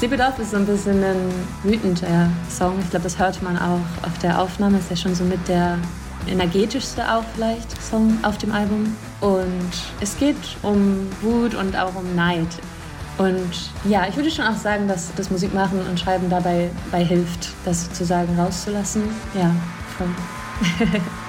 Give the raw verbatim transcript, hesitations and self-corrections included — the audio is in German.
Liebedorf ist so ein bisschen ein wütender Song. Ich glaube, das hört man auch auf der Aufnahme. Ist ja schon so mit der energetischste auch vielleicht Song auf dem Album. Und es geht um Wut und auch um Neid. Und ja, ich würde schon auch sagen, dass das Musikmachen und Schreiben dabei, dabei hilft, das sozusagen rauszulassen. Ja, voll.